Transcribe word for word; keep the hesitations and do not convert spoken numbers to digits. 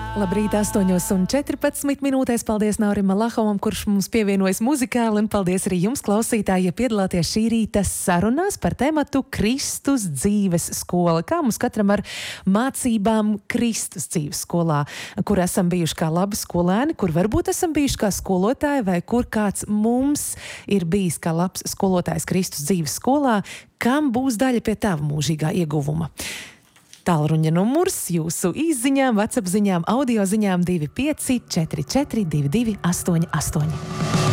Labrīt, astoņos un četrpadsmit minūtēs. Paldies Naurim Malahovam, kurš mums pievienojas muzikāli, un paldies arī jums, klausītāji, ja piedalāties šī rīta sarunās par tematu Kristus dzīves skola. Kā mums katram ar mācībām Kristus dzīves skolā, kur esam bijuši kā labi skolēni, kur varbūt esam bijuši kā skolotāji, vai kur kāds mums ir bijis kā labs skolotājs Kristus dzīves skolā, kam būs daļa pie tava mūžīgā ieguvuma. Tālruņa numurs jūsu īsziņām, WhatsApp ziņām, audio ziņām divi pieci četri četri divi divi astoņi astoņi.